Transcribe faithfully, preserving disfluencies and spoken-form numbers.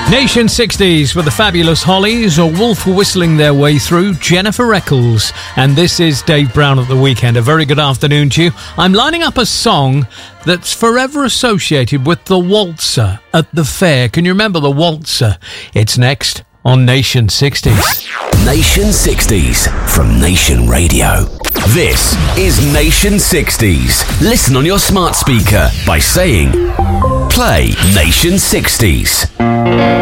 Nation sixties with the Fabulous Hollies, or Wolf whistling their way through, Jennifer Eccles. And this is Dave Brown at the Weekend. A very good afternoon to you. I'm lining up a song that's forever associated with the waltzer at the fair. Can you remember the waltzer? It's next on Nation sixties. Nation sixties from Nation Radio. This is Nation sixties. Listen on your smart speaker by saying, play Nation sixties.